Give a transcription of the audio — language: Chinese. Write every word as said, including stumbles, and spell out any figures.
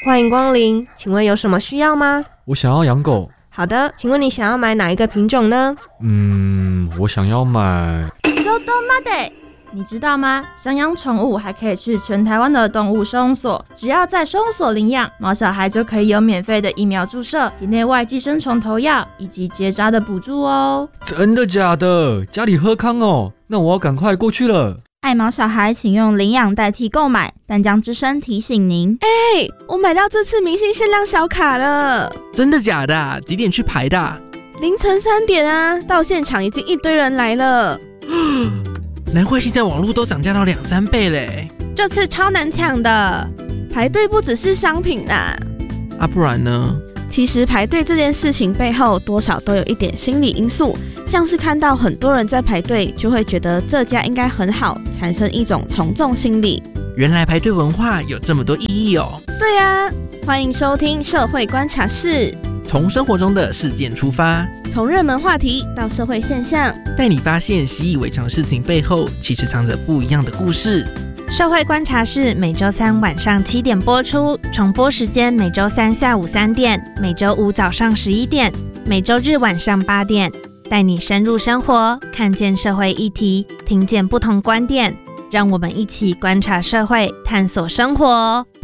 欢迎光临，请问有什么需要吗？ 我想要养狗。 好的，请问你想要买哪一个品种呢？ 嗯，我想要买。 你知道吗？想养宠物还可以去全台湾的动物收容所，只要在收容所领养，毛小孩就可以有免费的疫苗注射、体内外寄生虫投药以及结扎的补助哦。 真的假的？家里喝康哦，那我要赶快过去了。 爱毛小孩请用领养代替购买，淡江之声提醒您。 哎、欸，我买到这次明星限量小卡了。 真的假的、啊？几点去排的、啊？ 凌晨三点啊，到现场已经一堆人来了。 难怪现在网络都涨价到两三倍嘞！ 这次超难抢的，排队不只是商品啦。 啊，不然呢？ 其实排队这件事情背后多少都有一点心理因素，像是看到很多人在排队，就会觉得这家应该很好，产生一种从众心理。 原来排队文化有这么多意义哦！ 对啊，欢迎收听社会观察室， 从生活中的事件出发， 从热门话题到社会现象， 带你发现习以为常事情背后其实藏着不一样的故事。 社会观察室每周三晚上七点播出，重播时间每周三下午三点，每周五早上十一点，每周日晚上八点，带你深入生活，看见社会议题，听见不同观点，让我们一起观察社会，探索生活。